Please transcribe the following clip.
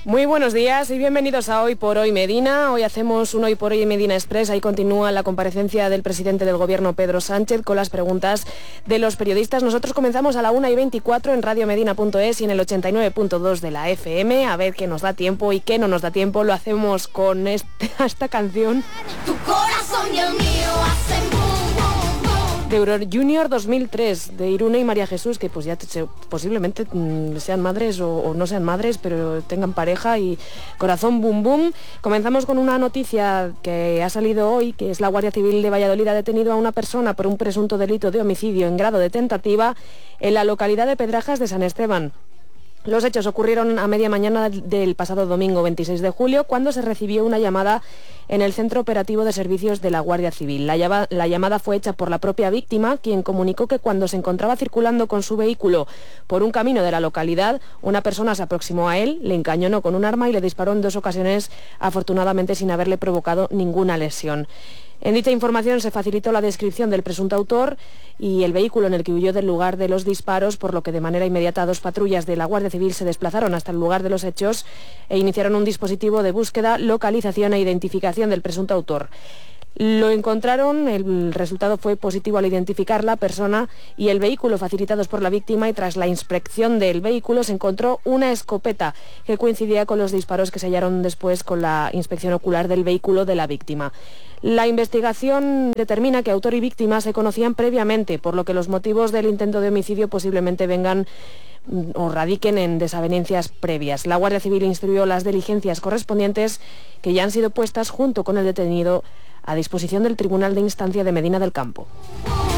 Muy buenos días y bienvenidos a Hoy por Hoy Medina. Hoy hacemos un Hoy por Hoy Medina Express. Ahí continúa la comparecencia del presidente del Gobierno, Pedro Sánchez, con las preguntas de los periodistas. Nosotros comenzamos a la 1:24 en radiomedina.es y en el 89.2 de la FM. A ver qué nos da tiempo y qué no nos da tiempo. Lo hacemos con esta canción. Tu corazón y el mío hacen boom, boom, boom. De Euro Junior 2003, de Irune y María Jesús, que pues ya posiblemente sean madres o no sean madres, pero tengan pareja y corazón boom boom. Comenzamos con una noticia que ha salido hoy, que es la Guardia Civil de Valladolid ha detenido a una persona por un presunto delito de homicidio en grado de tentativa en la localidad de Pedrajas de San Esteban. Los hechos ocurrieron a media mañana del pasado domingo 26 de julio, cuando se recibió una llamada en el Centro Operativo de Servicios de la Guardia Civil. La llamada fue hecha por la propia víctima, quien comunicó que cuando se encontraba circulando con su vehículo por un camino de la localidad, una persona se aproximó a él, le encañonó con un arma y le disparó en 2 ocasiones, afortunadamente sin haberle provocado ninguna lesión. En dicha información se facilitó la descripción del presunto autor y el vehículo en el que huyó del lugar de los disparos, por lo que de manera inmediata 2 patrullas de la Guardia Civil se desplazaron hasta el lugar de los hechos e iniciaron un dispositivo de búsqueda, localización e identificación del presunto autor. Lo encontraron, el resultado fue positivo al identificar la persona y el vehículo facilitados por la víctima, y tras la inspección del vehículo se encontró una escopeta que coincidía con los disparos que se hallaron después con la inspección ocular del vehículo de la víctima. La investigación determina que autor y víctima se conocían previamente, por lo que los motivos del intento de homicidio posiblemente vengan o radiquen en desavenencias previas. La Guardia Civil instruyó las diligencias correspondientes, que ya han sido puestas junto con el detenido a disposición del Tribunal de Instancia de Medina del Campo.